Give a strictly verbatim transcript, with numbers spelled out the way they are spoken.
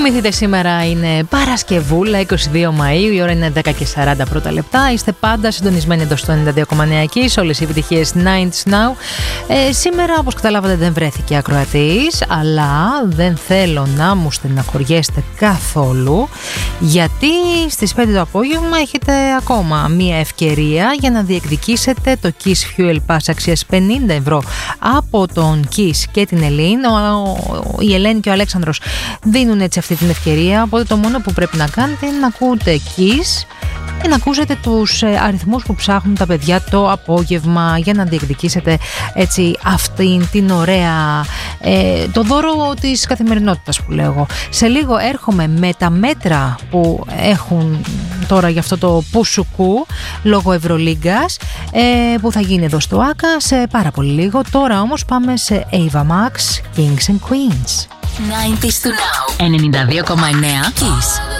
Θυμηθείτε, σήμερα είναι Παρασκευούλα, είκοσι δύο Μαΐου, η ώρα είναι δέκα και σαράντα πρώτα λεπτά. Είστε πάντα συντονισμένοι εδώ στο ενενήντα δύο κόμμα εννέα Kiss, όλες οι επιτυχίες ενενήντα Now. Ε, σήμερα, όπως καταλάβατε, δεν βρέθηκε ακροατής, αλλά δεν θέλω να μου στεναχωριέστε καθόλου, γιατί στις πέντε το απόγευμα έχετε ακόμα μία ευκαιρία για να διεκδικήσετε το Kiss Fuel Pass αξίας πενήντα ευρώ από τον Kiss και την Ελένη. Η Ελένη και ο Αλέξανδρος δίνουν έτσι αυτή την ευκαιρία, οπότε το μόνο που πρέπει να κάνετε είναι να ακούτε Kiss και να ακούσετε τους αριθμούς που ψάχνουν τα παιδιά το απόγευμα για να διεκδικήσετε έτσι αυτήν την ωραία, ε, το δώρο της καθημερινότητας που λέω εγώ. Σε λίγο έρχομαι με τα μέτρα που έχουν τώρα για αυτό το πουσουκού λόγω Ευρωλίγκας, ε, που θα γίνει εδώ στο Άκα σε πάρα πολύ λίγο. Τώρα όμως πάμε σε Ava Max, Kings and Queens. ενενήντα Now. ενενήντα δύο κόμμα εννέα Kiss.